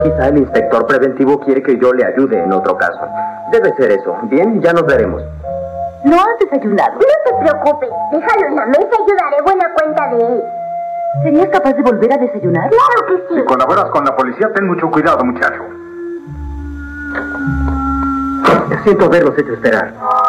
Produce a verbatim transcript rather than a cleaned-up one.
Quizá el inspector preventivo quiere que yo le ayude en otro caso. Debe ser eso. Bien, ya nos veremos. ¿No has desayunado? No se preocupe. Déjalo en la mesa y yo daré buena cuenta de él. ¿Serías capaz de volver a desayunar? Claro que sí. Si colaboras con la policía, ten mucho cuidado, muchacho. Siento verlos hecho esperar.